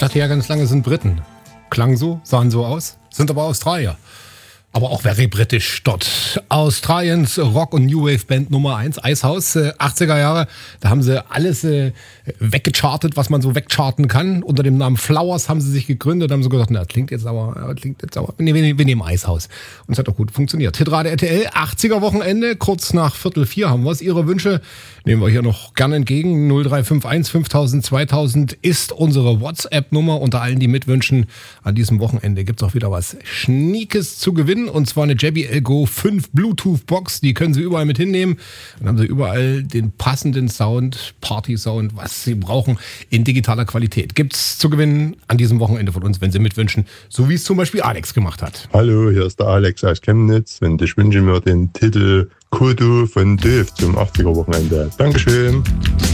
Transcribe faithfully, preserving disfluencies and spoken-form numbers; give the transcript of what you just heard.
dachte ja ganz lange, sind Briten. Klang so, sahen so aus, sind aber Australier. Aber auch very britisch dort. Australiens Rock- und New Wave-Band Nummer eins, Icehouse, äh, achtziger Jahre. Da haben sie alles äh, weggechartet, was man so wegcharten kann. Unter dem Namen Flowers haben sie sich gegründet, haben sie gesagt, na, klingt jetzt aber, klingt jetzt aber, nee, wir, wir nehmen Icehouse. Und es hat auch gut funktioniert. Hitrate R T L, achtziger Wochenende, kurz nach Viertel vier haben wir es. Ihre Wünsche nehmen wir hier noch gerne entgegen. null drei fünf eins fünftausend zweitausend ist unsere WhatsApp-Nummer. Unter allen, die mitwünschen, an diesem Wochenende gibt's auch wieder was Schniekes zu gewinnen. Und zwar eine J B L Go fünf Bluetooth-Box. Die können Sie überall mit hinnehmen. Dann haben Sie überall den passenden Sound, Party-Sound, was Sie brauchen, in digitaler Qualität. Gibt's zu gewinnen an diesem Wochenende von uns, wenn Sie mitwünschen. So wie es zum Beispiel Alex gemacht hat. Hallo, hier ist der Alex aus Chemnitz. Und ich wünsche mir den Titel Kodo von Döv zum achtziger Wochenende. Dankeschön.